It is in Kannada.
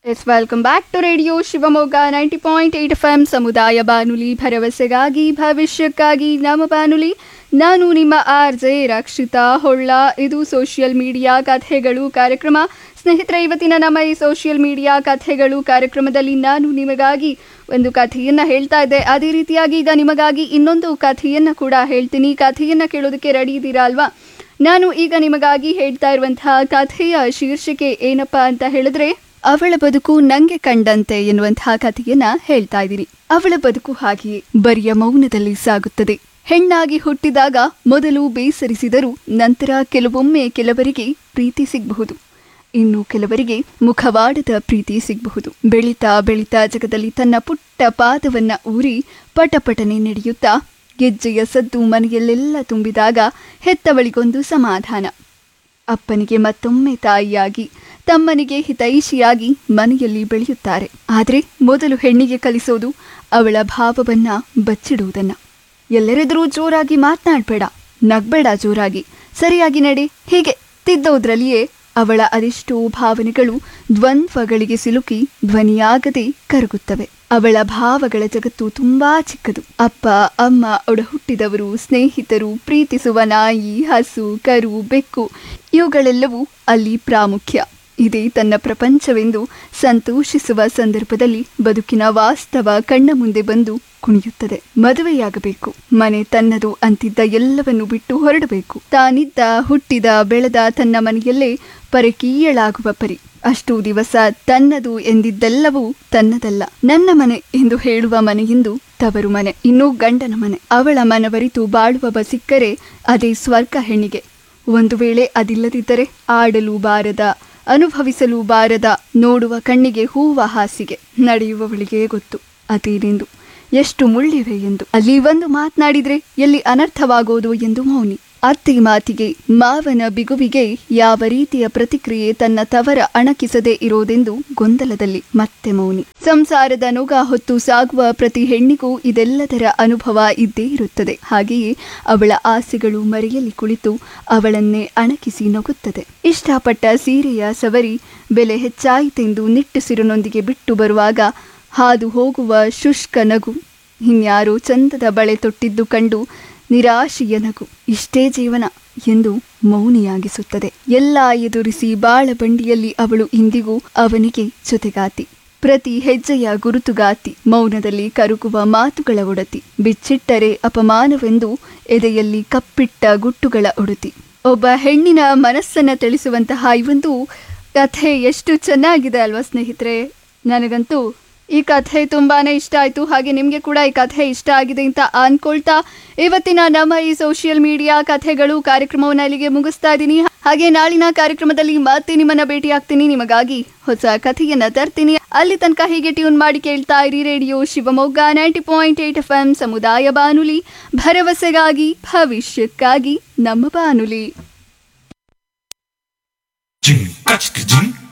S welcome back to radio Shivamogga 90.8 FM ಸಮುದಾಯ ಬಾನುಲಿ ಭರವಸೆಗಾಗಿ ಭವಿಷ್ಯಕ್ಕಾಗಿ ನಮ್ಮ ಬಾನುಲಿ. ನಾನು ನಿಮ್ಮ RJ ರಕ್ಷಿತಾ ಹೊಳ್ಳ. ಇದು ಸೋಷಿಯಲ್ ಮೀಡಿಯಾ ಕಥೆಗಳು ಕಾರ್ಯಕ್ರಮ. ಸ್ನೇಹಿತರೆ, ಇವತ್ತಿನ ನಮ್ಮ ಈ ಸೋಷಿಯಲ್ ಮೀಡಿಯಾ ಕಥೆಗಳು ಕಾರ್ಯಕ್ರಮದಲ್ಲಿ ನಾನು ನಿಮಗಾಗಿ ಒಂದು ಕಥೆಯನ್ನು ಹೇಳ್ತಾ ಇದ್ದೆ. ಅದೇ ರೀತಿಯಾಗಿ ಈಗ ನಿಮಗಾಗಿ ಇನ್ನೊಂದು ಕಥೆಯನ್ನು ಕೂಡ ಹೇಳ್ತೀನಿ. ಕಥೆಯನ್ನು ಕೇಳೋದಕ್ಕೆ ರೆಡಿ ಇದ್ದೀರಾ ಅಲ್ವಾ? ನಾನು ಈಗ ನಿಮಗಾಗಿ ಹೇಳ್ತಾ ಇರುವಂತಹ ಕಥೆಯ ಶೀರ್ಷಿಕೆ ಏನಪ್ಪಾ ಅಂತ ಹೇಳಿದ್ರೆ, ಅವಳ ಬದುಕು ನಂಗೆ ಕಂಡಂತೆ ಎನ್ನುವಂತಹ ಕಥೆಯನ್ನ ಹೇಳ್ತಾ ಇದ್ದೀನಿ. ಅವಳ ಬದುಕು ಹಾಗೆಯೇ ಬರಿಯ ಮೌನದಲ್ಲಿ ಸಾಗುತ್ತದೆ. ಹೆಣ್ಣಾಗಿ ಹುಟ್ಟಿದಾಗ ಮೊದಲು ಬೇಸರಿಸಿದರೂ ನಂತರ ಕೆಲವೊಮ್ಮೆ ಕೆಲವರಿಗೆ ಪ್ರೀತಿ ಸಿಗಬಹುದು, ಇನ್ನು ಕೆಲವರಿಗೆ ಮುಖವಾಡದ ಪ್ರೀತಿ ಸಿಗಬಹುದು. ಬೆಳೀತಾ ಬೆಳೀತಾ ಜಗದಲ್ಲಿ ತನ್ನ ಪುಟ್ಟ ಪಾದವನ್ನ ಊರಿ ಪಟಪಟನೆ ನಡೆಯುತ್ತಾ ಗೆಜ್ಜೆಯ ಸದ್ದು ಮನೆಯಲ್ಲೆಲ್ಲ ತುಂಬಿದಾಗ ಹೆತ್ತವಳಿಗೊಂದು ಸಮಾಧಾನ. ಅಪ್ಪನಿಗೆ ಮತ್ತೊಮ್ಮೆ ತಾಯಿಯಾಗಿ, ತಮ್ಮನಿಗೆ ಹಿತೈಷಿಯಾಗಿ ಮನೆಯಲ್ಲಿ ಬೆಳೆಯುತ್ತಾರೆ. ಆದರೆ ಮೊದಲು ಹೆಣ್ಣಿಗೆ ಕಲಿಸೋದು ಅವಳ ಭಾವವನ್ನ ಬಚ್ಚಿಡುವುದನ್ನ. ಎಲ್ಲರೆದುರೂ ಜೋರಾಗಿ ಮಾತನಾಡಬೇಡ, ನಗ್ಬೇಡ, ಜೋರಾಗಿ ಸರಿಯಾಗಿ ನಡೆ, ಹೀಗೆ ತಿದ್ದೋದ್ರಲ್ಲಿಯೇ ಅವಳ ಅದೆಷ್ಟೋ ಭಾವನೆಗಳು ದ್ವಂದ್ವಗಳಿಗೆ ಸಿಲುಕಿ ಧ್ವನಿಯಾಗದೆ ಕರಗುತ್ತವೆ. ಅವಳ ಭಾವಗಳ ಜಗತ್ತು ತುಂಬಾ ಚಿಕ್ಕದು. ಅಪ್ಪ, ಅಮ್ಮ, ಒಡ ಹುಟ್ಟಿದವರು, ಸ್ನೇಹಿತರು, ಪ್ರೀತಿಸುವ ನಾಯಿ, ಹಸು, ಕರು, ಬೆಕ್ಕು ಇವುಗಳೆಲ್ಲವೂ ಅಲ್ಲಿ ಪ್ರಾಮುಖ್ಯ. ಇದೇ ತನ್ನ ಪ್ರಪಂಚವೆಂದು ಸಂತೋಷಿಸುವ ಸಂದರ್ಭದಲ್ಲಿ ಬದುಕಿನ ವಾಸ್ತವ ಕಣ್ಣ ಮುಂದೆ ಬಂದು ಕುಣಿಯುತ್ತದೆ. ಮದುವೆಯಾಗಬೇಕು, ಮನೆ ತನ್ನದು ಅಂತಿದ್ದ ಎಲ್ಲವನ್ನು ಬಿಟ್ಟು ಹೊರಡಬೇಕು. ತಾನಿದ್ದ, ಹುಟ್ಟಿದ, ಬೆಳೆದ ತನ್ನ ಮನೆಯಲ್ಲೇ ಪರಕೀಯಳಾಗುವ ಪರಿ. ಅಷ್ಟು ದಿವಸ ತನ್ನದು ಎಂದಿದ್ದೆಲ್ಲವೂ ತನ್ನದಲ್ಲ. ನನ್ನ ಮನೆ ಎಂದು ಹೇಳುವ ಮನೆಯೆಂದು ತವರು ಮನೆ, ಇನ್ನೂ ಗಂಡನ ಮನೆ. ಅವಳ ಮನವರಿತು ಬಾಳುವ ಸಿಕ್ಕರೆ ಅದೇ ಸ್ವರ್ಗ ಹೆಣ್ಣಿಗೆ. ಒಂದು ವೇಳೆ ಅದಿಲ್ಲದಿದ್ದರೆ ಆಡಲು ಬಾರದ, ಅನುಭವಿಸಲು ಬಾರದ, ನೋಡುವ ಕಣ್ಣಿಗೆ ಹೂವ ಹಾಸಿಗೆ. ನಡೆಯುವವಳಿಗೆ ಗೊತ್ತು ಅದೇನೆಂದು, ಎಷ್ಟು ಮುಳ್ಳಿವೆ ಎಂದು. ಅಲ್ಲಿ ಒಂದು ಮಾತನಾಡಿದ್ರೆ ಎಲ್ಲಿ ಅನರ್ಥವಾಗೋದು ಎಂದು ಮೌನಿ. ಅತ್ತೆ ಮಾತಿಗೆ, ಮಾವನ ಬಿಗುವಿಗೆ ಯಾವ ರೀತಿಯ ಪ್ರತಿಕ್ರಿಯೆ ತನ್ನ ತವರ ಅಣಕಿಸದೆ ಇರೋದೆಂದು ಗೊಂದಲದಲ್ಲಿ ಮತ್ತೆ ಮೌನಿ. ಸಂಸಾರದ ನೊಗ ಹೊತ್ತು ಸಾಗುವ ಪ್ರತಿ ಹೆಣ್ಣಿಗೂ ಇದೆಲ್ಲದರ ಅನುಭವ ಇದ್ದೇ ಇರುತ್ತದೆ. ಹಾಗೆಯೇ ಅವಳ ಆಸೆಗಳು ಮರೆಯಲ್ಲಿ ಕುಳಿತು ಅವಳನ್ನೇ ಅಣಕಿಸಿ ನಗುತ್ತದೆ. ಇಷ್ಟಪಟ್ಟ ಸೀರೆಯ ಸವರಿ ಬೆಲೆ ಹೆಚ್ಚಾಯಿತೆಂದು ನಿಟ್ಟುಸಿರಿನೊಂದಿಗೆ ಬಿಟ್ಟು ಬರುವಾಗ ಹಾದು ಹೋಗುವ ಶುಷ್ಕ ನಗು, ಇನ್ಯಾರೋ ಚಂದದ ಬಳೆ ತೊಟ್ಟಿದ್ದು ಕಂಡು ನಿರಾಶೆಯ ನಗು, ಇಷ್ಟೇ ಜೀವನ ಎಂದು ಮೌನಿಯಾಗಿಸುತ್ತದೆ. ಎಲ್ಲ ಎದುರಿಸಿ ಬಾಳ ಬಂಡಿಯಲ್ಲಿ ಅವಳು ಇಂದಿಗೂ ಅವನಿಗೆ ಜೊತೆಗಾತಿ, ಪ್ರತಿ ಹೆಜ್ಜೆಯ ಗುರುತುಗಾತಿ, ಮೌನದಲ್ಲಿ ಕರುಗುವ ಮಾತುಗಳ ಒಡತಿ, ಬಿಚ್ಚಿಟ್ಟರೆ ಅಪಮಾನವೆಂದು ಎದೆಯಲ್ಲಿ ಕಪ್ಪಿಟ್ಟ ಗುಟ್ಟುಗಳ ಒಡತಿ. ಒಬ್ಬ ಹೆಣ್ಣಿನ ಮನಸ್ಸನ್ನ ತಿಳಿಸುವಂತಹ ಈ ಒಂದು ಕಥೆ ಎಷ್ಟು ಚೆನ್ನಾಗಿದೆ ಅಲ್ವಾ ಸ್ನೇಹಿತರೆ? ನನಗಂತೂ ಈ ಕಥೆ ತುಂಬಾನೇ ಇಷ್ಟ ಆಯ್ತು. ಹಾಗೆ ನಿಮಗೆ ಕೂಡ ಈ ಕಥೆ ಇಷ್ಟ ಆಗಿದೆ ಅಂತ ಅನ್ಕೊಳ್ತಾ ಇವತ್ತಿನ ನಮ್ಮ ಈ ಸೋಷಿಯಲ್ ಮೀಡಿಯಾ ಕಥೆಗಳು ಕಾರ್ಯಕ್ರಮವನ್ನು ಇಲ್ಲಿಗೆ ಮುಗಿಸ್ತಾ ಇದ್ದೀನಿ. ಹಾಗೆ ನಾಳಿನ ಕಾರ್ಯಕ್ರಮದಲ್ಲಿ ಮತ್ತೆ ನಿಮ್ಮನ್ನ ಭೇಟಿ ಆಗ್ತೀನಿ, ನಿಮಗಾಗಿ ಹೊಸ ಕಥೆಯನ್ನ ತರ್ತೀನಿ. ಅಲ್ಲಿ ತನಕ ಹೀಗೆ ಟ್ಯೂನ್ ಮಾಡಿ ಕೇಳ್ತಾ ಇರಿ ರೇಡಿಯೋ ಶಿವಮೊಗ್ಗ 90.8 FM ಸಮುದಾಯ ಬಾನುಲಿ, ಭರವಸೆಗಾಗಿ ಭವಿಷ್ಯಕ್ಕಾಗಿ ನಮ್ಮ ಬಾನುಲಿ.